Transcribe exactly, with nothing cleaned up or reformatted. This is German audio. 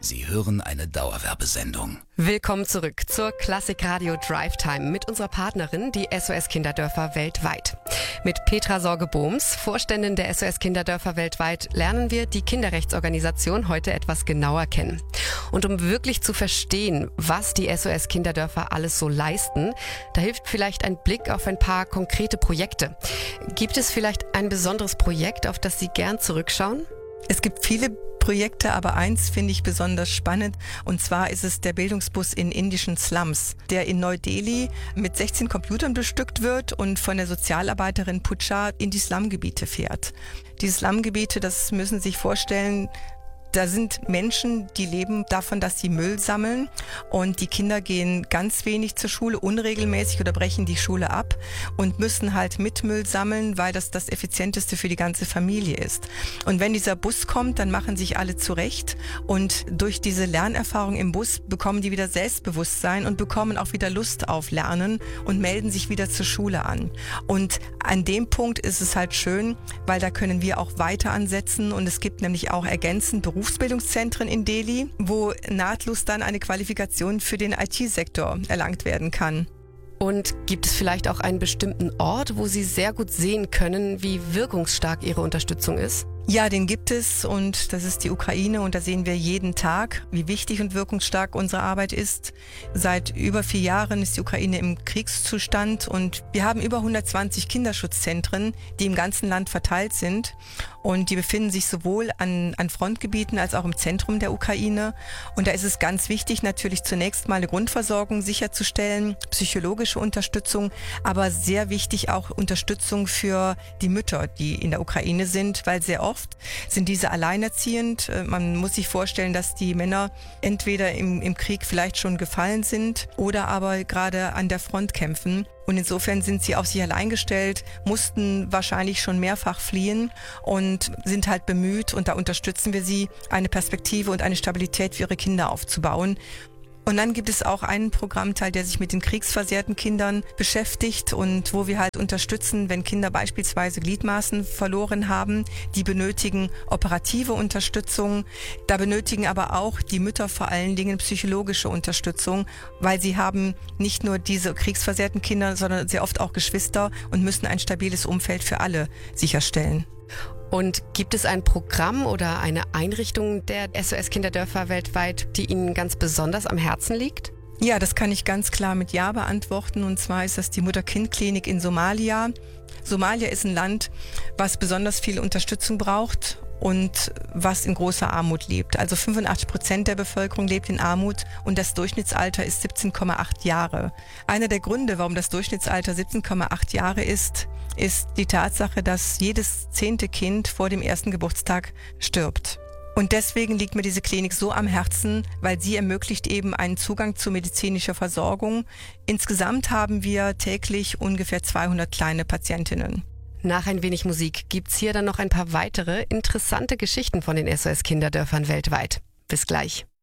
Sie hören eine Dauerwerbesendung. Willkommen zurück zur Klassik Radio Drive Time mit unserer Partnerin, die S O S Kinderdörfer weltweit. Mit Petra Sorge-Bohms, Vorständin der S O S Kinderdörfer weltweit, lernen wir die Kinderrechtsorganisation heute etwas genauer kennen. Und um wirklich zu verstehen, was die S O S Kinderdörfer alles so leisten, da hilft vielleicht ein Blick auf ein paar konkrete Projekte. Gibt es vielleicht ein besonderes Projekt, auf das Sie gern zurückschauen? Es gibt viele Projekte, aber eins finde ich besonders spannend, und zwar ist es der Bildungsbus in indischen Slums, der in Neu-Delhi mit sechzehn Computern bestückt wird und von der Sozialarbeiterin Pooja in die Slumgebiete fährt. Die Slumgebiete, das müssen Sie sich vorstellen, da sind Menschen, die leben davon, dass sie Müll sammeln, und die Kinder gehen ganz wenig zur Schule, unregelmäßig oder brechen die Schule ab und müssen halt mit Müll sammeln, weil das das Effizienteste für die ganze Familie ist. Und wenn dieser Bus kommt, dann machen sich alle zurecht, und durch diese Lernerfahrung im Bus bekommen die wieder Selbstbewusstsein und bekommen auch wieder Lust auf Lernen und melden sich wieder zur Schule an. Und an dem Punkt ist es halt schön, weil da können wir auch weiter ansetzen, und es gibt nämlich auch ergänzend Berufsbildungszentren in Delhi, wo nahtlos dann eine Qualifikation für den I T-Sektor erlangt werden kann. Und gibt es vielleicht auch einen bestimmten Ort, wo Sie sehr gut sehen können, wie wirkungsstark Ihre Unterstützung ist? Ja, den gibt es, und das ist die Ukraine, und da sehen wir jeden Tag, wie wichtig und wirkungsstark unsere Arbeit ist. Seit über vier Jahren ist die Ukraine im Kriegszustand, und wir haben über hundertzwanzig Kinderschutzzentren, die im ganzen Land verteilt sind, und die befinden sich sowohl an, an Frontgebieten als auch im Zentrum der Ukraine. Und da ist es ganz wichtig, natürlich zunächst mal eine Grundversorgung sicherzustellen, psychologische Unterstützung, aber sehr wichtig auch Unterstützung für die Mütter, die in der Ukraine sind, weil sehr oft sind diese alleinerziehend. Man muss sich vorstellen, dass die Männer entweder im, im Krieg vielleicht schon gefallen sind oder aber gerade an der Front kämpfen. Und insofern sind sie auf sich allein gestellt, mussten wahrscheinlich schon mehrfach fliehen und sind halt bemüht, und da unterstützen wir sie, eine Perspektive und eine Stabilität für ihre Kinder aufzubauen. Und dann gibt es auch einen Programmteil, der sich mit den kriegsversehrten Kindern beschäftigt, und wo wir halt unterstützen, wenn Kinder beispielsweise Gliedmaßen verloren haben. Die benötigen operative Unterstützung. Da benötigen aber auch die Mütter vor allen Dingen psychologische Unterstützung, weil sie haben nicht nur diese kriegsversehrten Kinder, sondern sehr oft auch Geschwister und müssen ein stabiles Umfeld für alle sicherstellen. Und gibt es ein Programm oder eine Einrichtung der S O S Kinderdörfer weltweit, die Ihnen ganz besonders am Herzen liegt? Ja, das kann ich ganz klar mit Ja beantworten, und zwar ist das die Mutter-Kind-Klinik in Somalia. Somalia ist ein Land, was besonders viel Unterstützung braucht und was in großer Armut lebt. Also fünfundachtzig Prozent der Bevölkerung lebt in Armut, und das Durchschnittsalter ist siebzehn Komma acht Jahre. Einer der Gründe, warum das Durchschnittsalter siebzehn Komma acht Jahre ist, ist die Tatsache, dass jedes zehnte Kind vor dem ersten Geburtstag stirbt. Und deswegen liegt mir diese Klinik so am Herzen, weil sie ermöglicht eben einen Zugang zu medizinischer Versorgung. Insgesamt haben wir täglich ungefähr zweihundert kleine Patientinnen. Nach ein wenig Musik gibt's hier dann noch ein paar weitere interessante Geschichten von den S O S Kinderdörfern weltweit. Bis gleich.